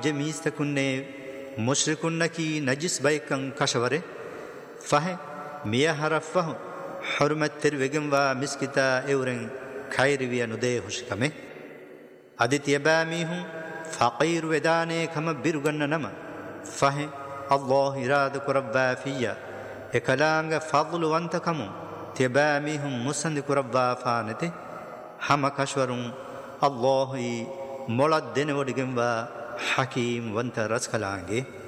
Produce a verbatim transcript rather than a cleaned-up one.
جميستكنّي مشركنّكي نجس بيكن كشوري فه ميا حرفه حرمت ترويجن ومسكتا اورن خيري ندي حشكمه اديت يباميهم فقير وداني كما بيرغن نما فه الله إراد كربا فيا إكلانغ فضل وانتكمو تباميهم مسند كربا فانتي هما كشورون الله مولد دين ودغن حكيم وانت رسكلانغي